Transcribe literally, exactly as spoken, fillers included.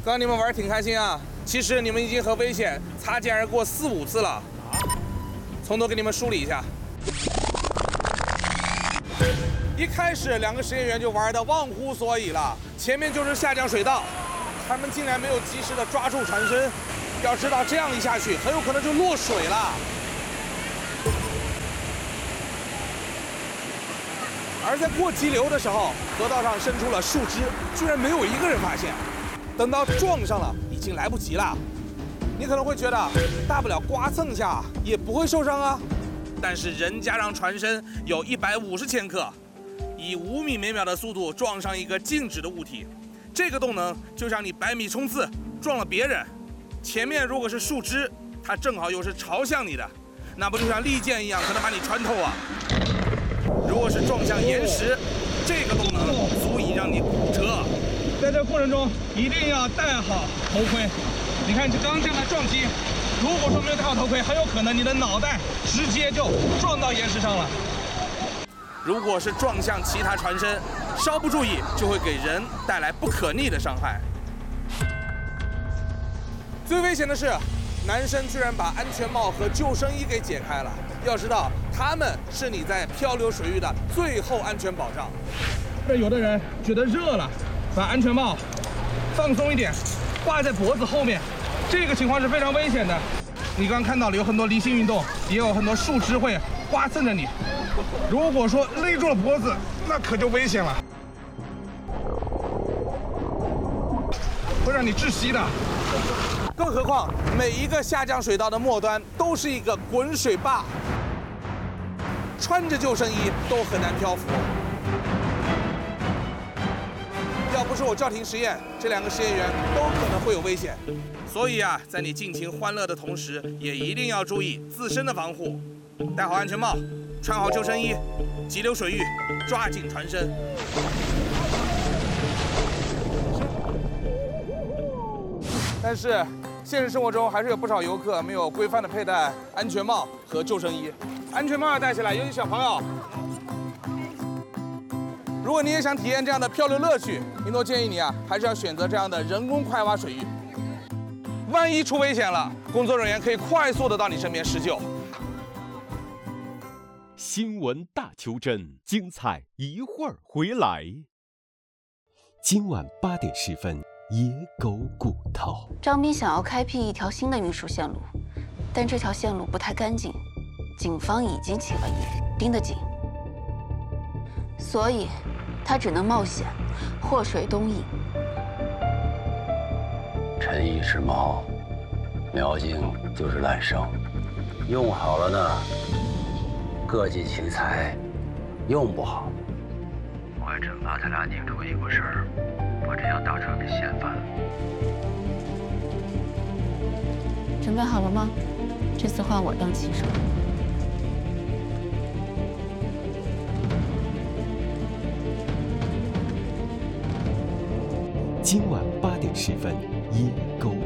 刚刚你们玩挺开心啊，其实你们已经和危险擦肩而过四五次了。从头给你们梳理一下。一开始两个实验员就玩得忘乎所以了，前面就是下降水道，他们竟然没有及时的抓住船身。要知道这样一下去，很有可能就落水了。而在过急流的时候，河道上伸出了树枝，居然没有一个人发现。等到撞上了，已经来不及了。你可能会觉得，大不了刮蹭下也不会受伤啊。但是人家让船身有一百五十千克，以五米每秒的速度撞上一个静止的物体，这个动能就像你百米冲刺撞了别人，前面如果是树枝，它正好又是朝向你的，那不就像利剑一样，可能把你穿透啊。如果是撞向岩石，这个动能足以让你骨折。在这过程中一定要戴好头盔。你看，刚刚这样的撞击，如果说没有戴好头盔，很有可能你的脑袋直接就撞到岩石上了。如果是撞向其他船身，稍不注意就会给人带来不可逆的伤害。最危险的是，男生居然把安全帽和救生衣给解开了。要知道，他们是你在漂流水域的最后安全保障。这有的人觉得热了，把安全帽放松一点，挂在脖子后面，这个情况是非常危险的。你刚刚看到了有很多离心运动，也有很多树枝会刮蹭着你。如果说勒住了脖子，那可就危险了，会让你窒息的。更何况，每一个下降水道的末端都是一个滚水坝，穿着救生衣都很难漂浮。要不是我叫停实验，这两个实验员都可能会有危险。所以啊，在你尽情欢乐的同时，也一定要注意自身的防护，戴好安全帽，穿好救生衣，急流水域抓紧船身。但是现实生活中还是有不少游客没有规范的佩戴安全帽和救生衣。安全帽要戴起来，尤其小朋友。如果你也想体验这样的漂流乐趣，林多建议你啊，还是要选择这样的人工快挖水域。万一出危险了，工作人员可以快速的到你身边施救。 新闻大求真，精彩一会儿回来。今晚八点十分，野狗骨头。 张斌想要开辟一条新的运输线路，但这条线路不太干净，警方已经起了疑，盯得紧，所以他只能冒险祸水东引。 陈毅是毛，苗静就是烂生，用好了呢，各尽其才；用不好，我还真怕他俩拧出一股绳儿，把这条大船给掀翻了。 准备好了吗？这次换我当骑手。 今晚八点十分，野狗